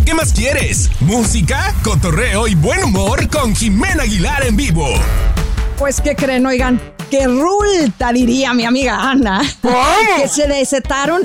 ¿Qué más quieres? Música, cotorreo y buen humor con Jimena Aguilar en vivo. Pues, ¿qué creen? Oigan, que rulta, diría mi amiga Ana. Que se desataron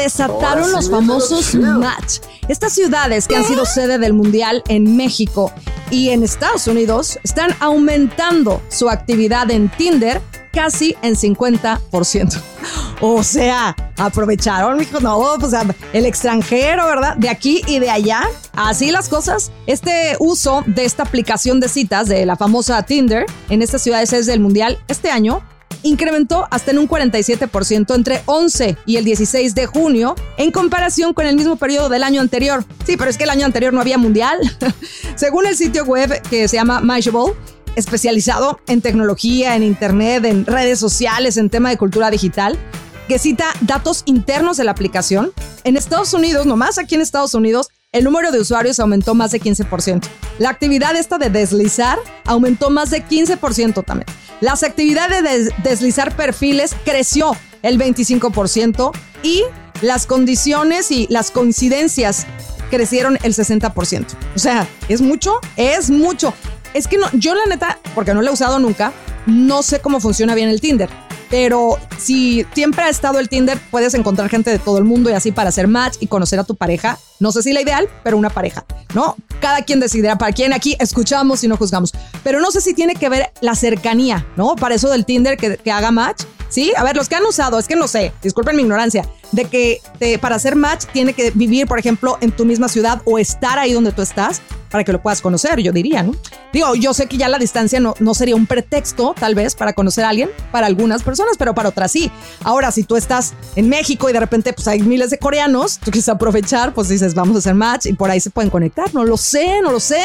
los famosos match. Estas ciudades que han sido sede del Mundial en México y en Estados Unidos están aumentando su actividad en Tinder casi en 50%. O sea, aprovecharon, mijo, no, pues el extranjero, ¿verdad? De aquí y de allá, así las cosas. Este uso de esta aplicación de citas, de la famosa Tinder, en estas ciudades es del Mundial, este año incrementó hasta en un 47% entre 11 y el 16 de junio en comparación con el mismo periodo del año anterior. Sí, pero es que el año anterior no había Mundial. Según el sitio web que se llama Mashable, especializado en tecnología, en internet, en redes sociales, en tema de cultura digital, que cita datos internos de la aplicación. En Estados Unidos, nomás aquí en Estados Unidos, el número de usuarios aumentó más de 15%. La actividad esta de deslizar aumentó más de 15% también. Las actividades de deslizar perfiles creció el 25% y las condiciones y las coincidencias crecieron el 60%. O sea, ¿es mucho? Es mucho. Es que no, yo la neta, porque no lo he usado nunca, no sé cómo funciona bien el Tinder. Pero si siempre ha estado el Tinder, puedes encontrar gente de todo el mundo y así para hacer match y conocer a tu pareja. No sé si la ideal, pero una pareja, ¿no? Cada quien decidirá para quién. Aquí escuchamos y no juzgamos. Pero no sé si tiene que ver la cercanía, ¿no? Para eso del Tinder que haga match. Sí, a ver, los que han usado, es que no sé, disculpen mi ignorancia, de que para hacer match tiene que vivir, por ejemplo, en tu misma ciudad o estar ahí donde tú estás para que lo puedas conocer, yo diría, ¿no? Digo, yo sé que ya la distancia no sería un pretexto, tal vez, para conocer a alguien, para algunas personas, pero para otras sí. Ahora, si tú estás en México y de repente pues hay miles de coreanos, tú quieres aprovechar, pues dices, vamos a hacer match y por ahí se pueden conectar. No lo sé.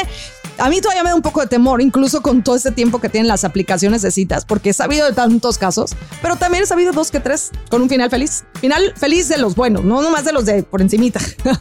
A mí todavía me da un poco de temor, incluso con todo este tiempo que tienen las aplicaciones de citas, porque he sabido de tantos casos, pero también he sabido 2 que 3 con un final feliz. Final feliz de los buenos, no nomás de los de por encimita.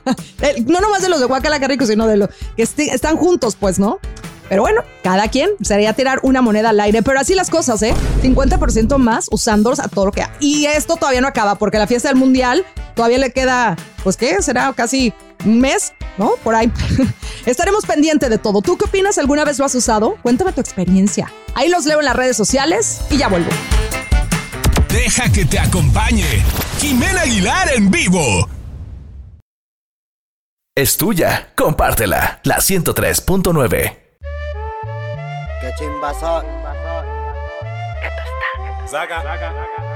No nomás de los de guacala que rico, sino de los que están juntos, pues, ¿no? Pero bueno, cada quien sería tirar una moneda al aire, pero así las cosas, 50% más usándolos a todo lo que hay. Y esto todavía no acaba, porque la fiesta del Mundial todavía le queda, pues, ¿qué? Será casi un mes, ¿no? Por ahí. Estaremos pendientes de todo. ¿Tú qué opinas? ¿Alguna vez lo has usado? Cuéntame tu experiencia. Ahí los leo en las redes sociales y ya vuelvo. Deja que te acompañe Jimena Aguilar en vivo. Es tuya, compártela. La 103.9. ¡Qué chimbazo! Saca.